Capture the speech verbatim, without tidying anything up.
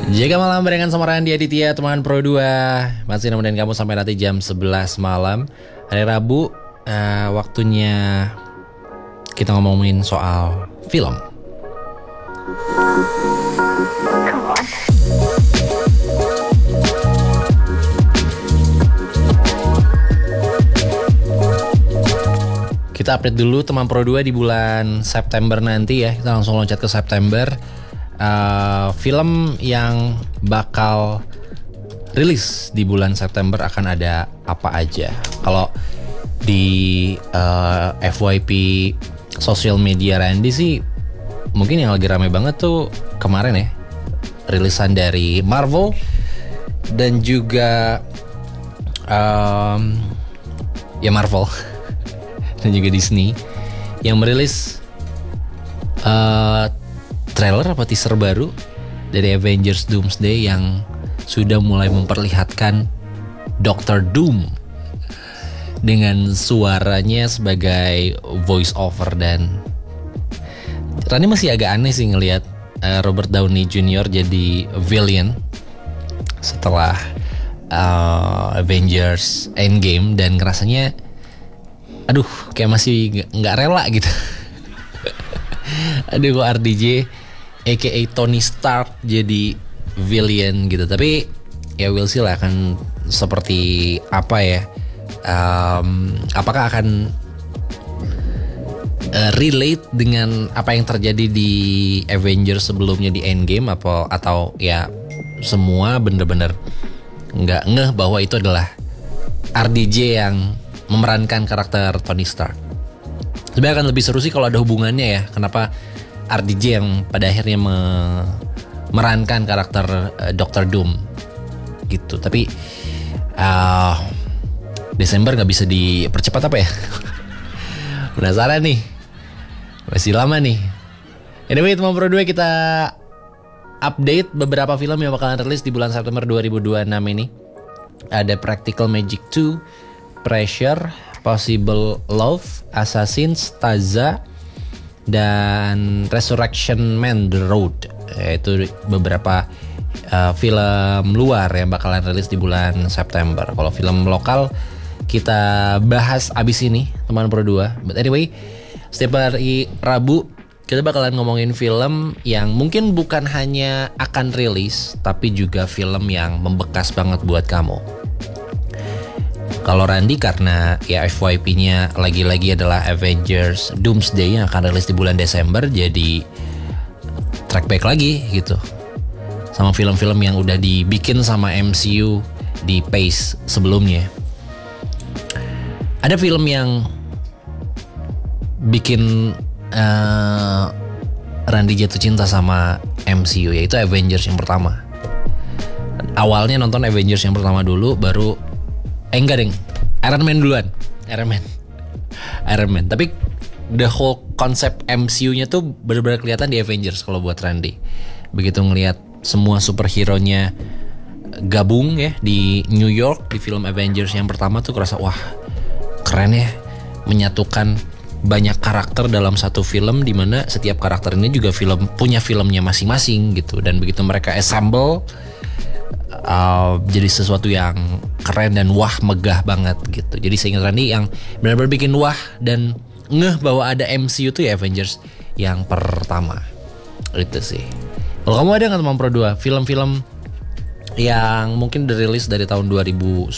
Jaga malam barengan sama Randy Aditya, teman Pro dua. Masih nemenin kamu sampai nanti jam sebelas malam. Hari Rabu, uh, waktunya kita ngomongin soal film. Kita update dulu teman Pro dua di bulan September nanti ya. Kita langsung loncat ke September. Uh, film yang bakal rilis di bulan September akan ada apa aja? Kalau di uh, F Y P social media Randy sih, mungkin yang lagi rame banget tuh kemarin ya, rilisan dari Marvel dan juga um, ya Marvel dan juga Disney yang merilis uh, trailer apa teaser baru dari Avengers Doomsday yang sudah mulai memperlihatkan Doctor Doom dengan suaranya sebagai voice over. Dan Rani masih agak aneh sih ngelihat uh, Robert Downey Junior jadi villain setelah uh, Avengers Endgame, dan ngerasanya aduh kayak masih nggak rela gitu. Aduh kok R D J aka Tony Stark jadi villain gitu. Tapi ya we'll see lah akan seperti apa ya. Um, apakah akan uh, relate dengan apa yang terjadi di Avengers sebelumnya di Endgame apa, atau ya semua bener-bener nggak ngeh bahwa itu adalah R D J yang memerankan karakter Tony Stark. Sebenarnya akan lebih seru sih kalau ada hubungannya ya. Kenapa R D J yang pada akhirnya me- memerankan karakter uh, Doctor Doom gitu. Tapi uh, Desember gak bisa dipercepat apa ya. Penasaran nih, masih lama nih. Anyway teman Pro dua, kita update beberapa film yang bakalan rilis di bulan September dua ribu dua puluh enam ini. Ada Practical Magic two, Pressure, Possible Love, Assassins, Taza, dan Resurrection Man The Road. Itu beberapa uh, film luar yang bakalan rilis di bulan September. Kalau film lokal kita bahas abis ini teman Pro dua. But anyway, setiap hari Rabu kita bakalan ngomongin film yang mungkin bukan hanya akan rilis, tapi juga film yang membekas banget buat kamu. Kalau Randy karena ya F Y P-nya lagi-lagi adalah Avengers Doomsday yang akan rilis di bulan Desember, jadi track back lagi gitu sama film-film yang udah dibikin sama M C U di pace sebelumnya. Ada film yang bikin uh, Randy jatuh cinta sama M C U, yaitu Avengers yang pertama. Awalnya nonton Avengers yang pertama dulu, baru Eh enggak deng, Iron Man duluan. Iron Man Iron Man. Tapi the whole konsep M C U-nya tuh benar-benar kelihatan di Avengers kalau buat Randy. Begitu ngelihat semua superhero-nya gabung ya di New York di film Avengers yang pertama tuh kerasa wah keren ya, menyatukan banyak karakter dalam satu film, dimana setiap karakter ini juga film punya filmnya masing-masing gitu. Dan begitu mereka assemble Uh, jadi sesuatu yang keren dan wah megah banget gitu. Jadi seingat Randy yang benar-benar bikin wah dan ngeh bahwa ada M C U tuh ya Avengers yang pertama. Itu sih. Kalau kamu ada nggak teman Pro dua film-film yang mungkin dirilis dari tahun dua ribu